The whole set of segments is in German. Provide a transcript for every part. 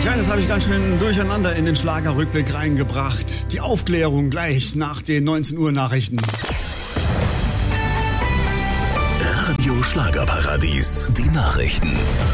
Ja, das habe ich ganz schön durcheinander in den Schlagerrückblick reingebracht. Die Aufklärung gleich nach den 19 Uhr Nachrichten. Radio Schlagerparadies, die Nachrichten.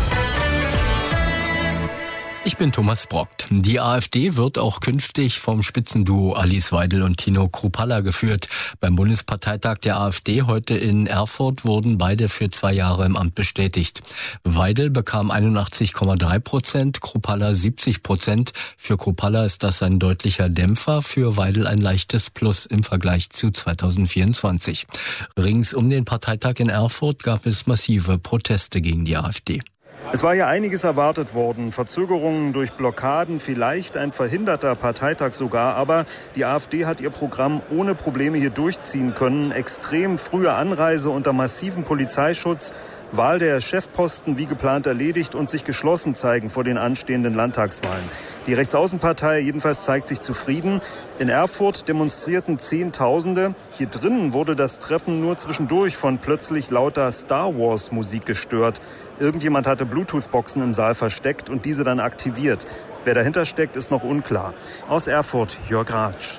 Ich bin Thomas Brockt. Die AfD wird auch künftig vom Spitzenduo Alice Weidel und Tino Kruppalla geführt. Beim Bundesparteitag der AfD heute in Erfurt wurden beide für 2 Jahre im Amt bestätigt. Weidel bekam 81,3%, Kruppalla 70%. Für Kruppalla ist das ein deutlicher Dämpfer, für Weidel ein leichtes Plus im Vergleich zu 2024. Rings um den Parteitag in Erfurt gab es massive Proteste gegen die AfD. Es war ja einiges erwartet worden. Verzögerungen durch Blockaden, vielleicht ein verhinderter Parteitag sogar. Aber die AfD hat ihr Programm ohne Probleme hier durchziehen können. Extrem frühe Anreise unter massivem Polizeischutz, Wahl der Chefposten wie geplant erledigt und sich geschlossen zeigen vor den anstehenden Landtagswahlen. Die Rechtsaußenpartei jedenfalls zeigt sich zufrieden. In Erfurt demonstrierten Zehntausende. Hier drinnen wurde das Treffen nur zwischendurch von plötzlich lauter Star-Wars-Musik gestört. Irgendjemand hatte Bluetooth-Boxen im Saal versteckt und diese dann aktiviert. Wer dahinter steckt, ist noch unklar. Aus Erfurt, Jörg Ratsch.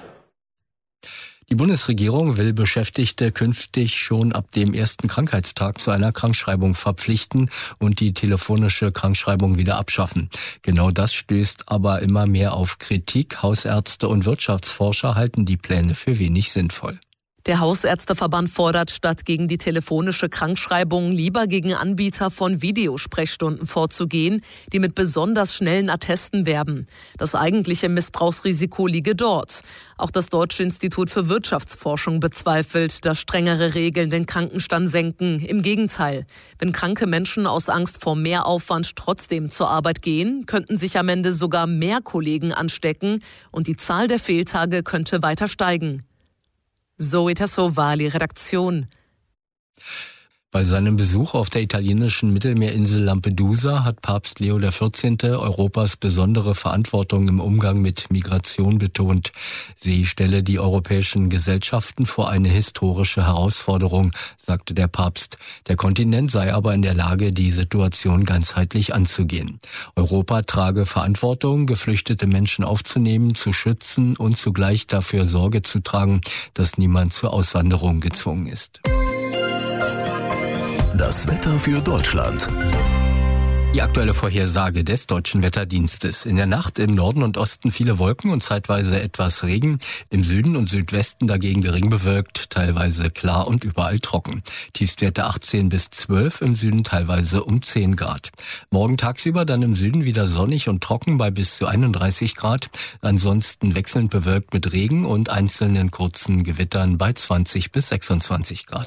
Die Bundesregierung will Beschäftigte künftig schon ab dem ersten Krankheitstag zu einer Krankschreibung verpflichten und die telefonische Krankschreibung wieder abschaffen. Genau das stößt aber immer mehr auf Kritik. Hausärzte und Wirtschaftsforscher halten die Pläne für wenig sinnvoll. Der Hausärzteverband fordert, statt gegen die telefonische Krankschreibung lieber gegen Anbieter von Videosprechstunden vorzugehen, die mit besonders schnellen Attesten werben. Das eigentliche Missbrauchsrisiko liege dort. Auch das Deutsche Institut für Wirtschaftsforschung bezweifelt, dass strengere Regeln den Krankenstand senken. Im Gegenteil, wenn kranke Menschen aus Angst vor Mehraufwand trotzdem zur Arbeit gehen, könnten sich am Ende sogar mehr Kollegen anstecken und die Zahl der Fehltage könnte weiter steigen. Zoe Tassovali, Redaktion. Bei seinem Besuch auf der italienischen Mittelmeerinsel Lampedusa hat Papst Leo XIV. Europas besondere Verantwortung im Umgang mit Migration betont. Sie stelle die europäischen Gesellschaften vor eine historische Herausforderung, sagte der Papst. Der Kontinent sei aber in der Lage, die Situation ganzheitlich anzugehen. Europa trage Verantwortung, geflüchtete Menschen aufzunehmen, zu schützen und zugleich dafür Sorge zu tragen, dass niemand zur Auswanderung gezwungen ist. Das Wetter für Deutschland. Die aktuelle Vorhersage des Deutschen Wetterdienstes. In der Nacht im Norden und Osten viele Wolken und zeitweise etwas Regen. Im Süden und Südwesten dagegen gering bewölkt, teilweise klar und überall trocken. Tiefstwerte 18 bis 12, im Süden teilweise um 10 Grad. Morgen tagsüber dann im Süden wieder sonnig und trocken bei bis zu 31 Grad. Ansonsten wechselnd bewölkt mit Regen und einzelnen kurzen Gewittern bei 20 bis 26 Grad.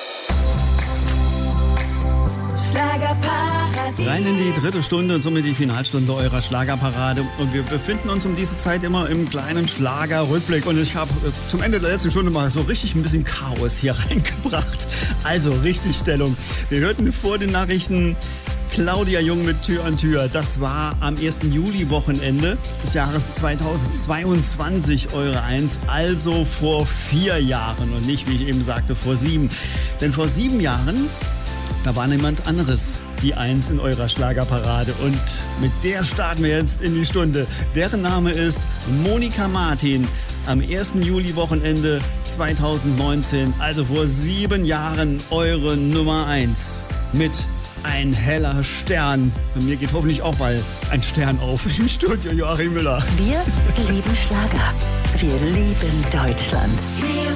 Rein in die dritte Stunde und somit die Finalstunde eurer Schlagerparade. Und wir befinden uns um diese Zeit immer im kleinen Schlagerrückblick. Und ich habe zum Ende der letzten Stunde mal so richtig ein bisschen Chaos hier reingebracht. Also Richtigstellung. Wir hörten vor den Nachrichten Claudia Jung mit Tür an Tür. Das war am 1. Juli-Wochenende des Jahres 2022 eure 1. Also vor 4 Jahren und nicht, wie ich eben sagte, vor 7. Denn vor 7 Jahren, da war niemand anderes die 1 in eurer Schlagerparade. Und mit der starten wir jetzt in die Stunde. Deren Name ist Monika Martin. Am 1. Juli-Wochenende 2019, also vor 7 Jahren, eure Nummer 1 mit Ein heller Stern. Bei mir geht hoffentlich auch bald ein Stern auf im Studio. Joachim Müller. Wir lieben Schlager. Wir lieben Deutschland.